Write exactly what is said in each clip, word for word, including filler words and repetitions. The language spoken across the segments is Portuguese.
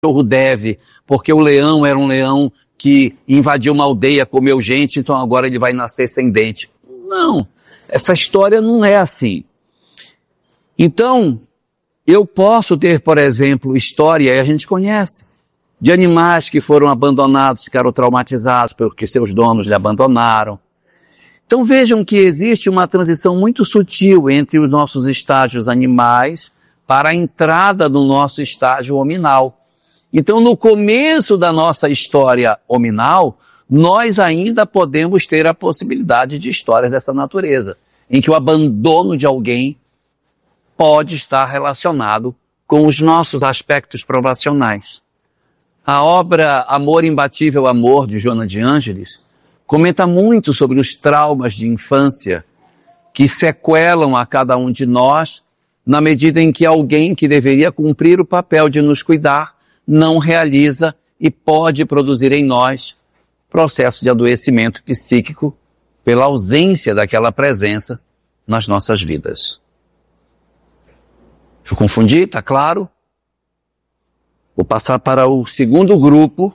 cachorro deve, porque o leão era um leão que invadiu uma aldeia, comeu gente, então agora ele vai nascer sem dente. Não, essa história não é assim. Então, eu posso ter, por exemplo, história, e a gente conhece, de animais que foram abandonados, ficaram traumatizados porque seus donos lhe abandonaram. Então vejam que existe uma transição muito sutil entre os nossos estágios animais para a entrada no nosso estágio hominal. Então no começo da nossa história hominal, nós ainda podemos ter a possibilidade de histórias dessa natureza, em que o abandono de alguém pode estar relacionado com os nossos aspectos provacionais. A obra Amor Imbatível Amor, de Joana de Ângeles, comenta muito sobre os traumas de infância que sequelam a cada um de nós na medida em que alguém que deveria cumprir o papel de nos cuidar não realiza e pode produzir em nós processo de adoecimento psíquico pela ausência daquela presença nas nossas vidas. Eu confundi, tá claro? Vou passar para o segundo grupo,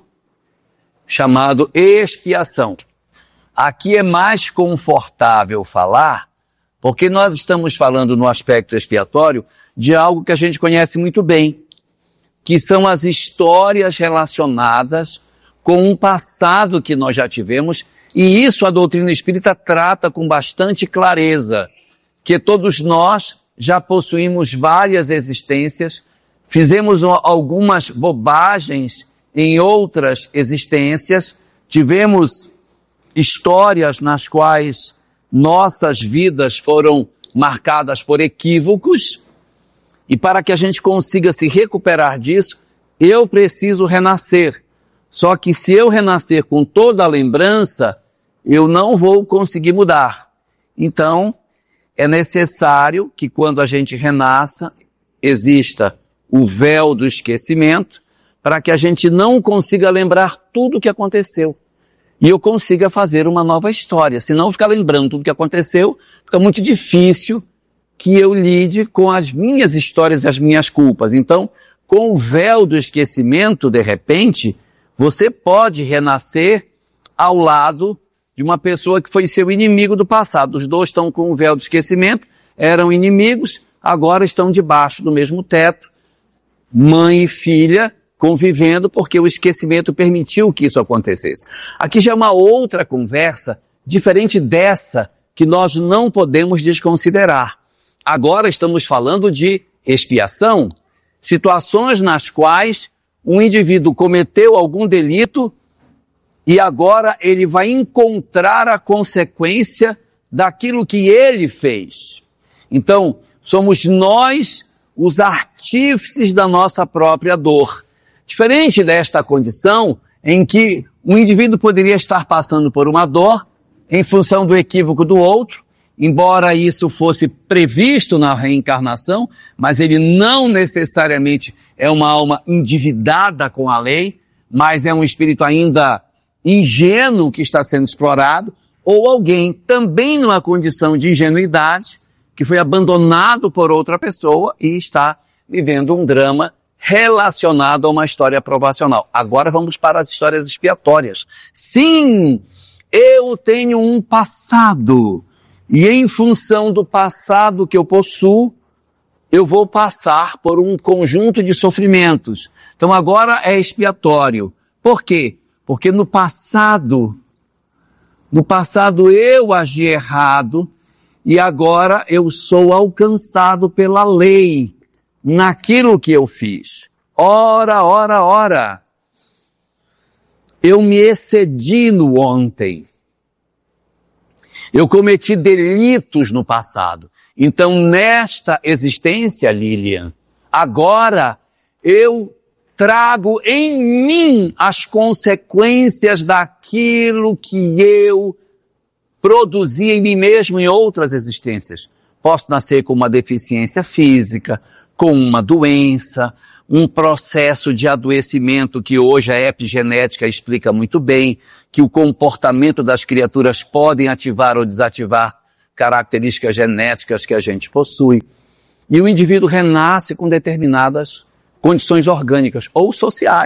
chamado expiação. Aqui é mais confortável falar, porque nós estamos falando no aspecto expiatório de algo que a gente conhece muito bem, que são as histórias relacionadas com um passado que nós já tivemos, e isso a doutrina espírita trata com bastante clareza, que todos nós já possuímos várias existências, fizemos algumas bobagens em outras existências, tivemos histórias nas quais nossas vidas foram marcadas por equívocos, e para que a gente consiga se recuperar disso, eu preciso renascer. Só que se eu renascer com toda a lembrança, eu não vou conseguir mudar. Então, é necessário que quando a gente renasça, exista o véu do esquecimento, para que a gente não consiga lembrar tudo o que aconteceu. E eu consiga fazer uma nova história. Se não ficar lembrando tudo o que aconteceu, fica muito difícil que eu lide com as minhas histórias e as minhas culpas. Então, com o véu do esquecimento, de repente, você pode renascer ao lado de uma pessoa que foi seu inimigo do passado. Os dois estão com o véu do esquecimento, eram inimigos, agora estão debaixo do mesmo teto, mãe e filha convivendo, porque o esquecimento permitiu que isso acontecesse. Aqui já é uma outra conversa, diferente dessa, que nós não podemos desconsiderar. Agora estamos falando de expiação, situações nas quais um indivíduo cometeu algum delito e agora ele vai encontrar a consequência daquilo que ele fez. Então, somos nós os artífices da nossa própria dor. Diferente desta condição em que um indivíduo poderia estar passando por uma dor em função do equívoco do outro, embora isso fosse previsto na reencarnação, mas ele não necessariamente é uma alma endividada com a lei, mas é um espírito ainda ingênuo que está sendo explorado, ou alguém também numa condição de ingenuidade, que foi abandonado por outra pessoa e está vivendo um drama relacionado a uma história provacional. Agora vamos para as histórias expiatórias. Sim, eu tenho um passado, e em função do passado que eu possuo, eu vou passar por um conjunto de sofrimentos. Então agora é expiatório. Por quê? Porque no passado, no passado eu agi errado e agora eu sou alcançado pela lei naquilo que eu fiz. Ora, ora, ora. Eu me excedi no ontem. Eu cometi delitos no passado. Então, nesta existência, Lilian, agora eu trago em mim as consequências daquilo que eu produzi em mim mesmo em outras existências. Posso nascer com uma deficiência física, com uma doença, um processo de adoecimento que hoje a epigenética explica muito bem, que o comportamento das criaturas podem ativar ou desativar características genéticas que a gente possui. E o indivíduo renasce com determinadas condições orgânicas ou sociais.